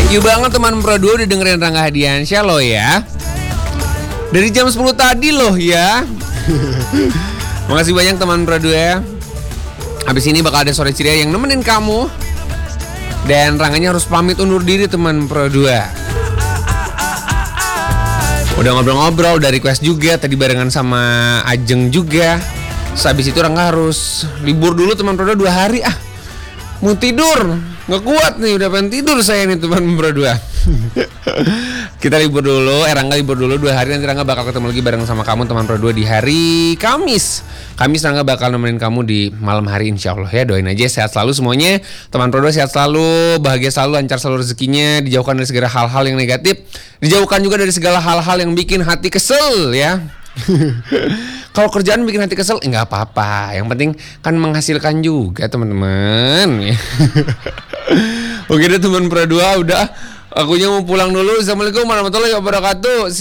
Thank you banget teman Pro 2 udah dengerin Rangga Hadiansyah loh ya. Dari jam 10 tadi loh ya. Makasih banyak teman Pro 2 ya. Habis ini bakal ada sore ceria yang nemenin kamu. Dan Rangganya harus pamit undur diri teman Pro 2. Udah ngobrol-ngobrol, udah request juga tadi barengan sama Ajeng juga. Terus habis itu Rangga harus libur dulu teman Pro 2 2 hari ah. Mau tidur, nggak kuat nih, udah pengen tidur saya nih teman Pro 2. Kita libur dulu, Rangga libur dulu 2 hari, nanti Rangga bakal ketemu lagi bareng sama kamu teman Pro 2 di hari Kamis. Kamis Rangga bakal nemenin kamu di malam hari insya Allah ya. Doain aja sehat selalu semuanya. Teman Pro 2 sehat selalu, bahagia selalu, lancar selalu rezekinya, dijauhkan dari segala hal-hal yang negatif, dijauhkan juga dari segala hal-hal yang bikin hati kesel ya. Kalau kerjaan bikin hati kesel, nggak apa-apa. Yang penting kan menghasilkan juga teman-teman. Oke deh teman Pro 2, udah. Akunya mau pulang dulu. Assalamualaikum warahmatullahi wabarakatuh.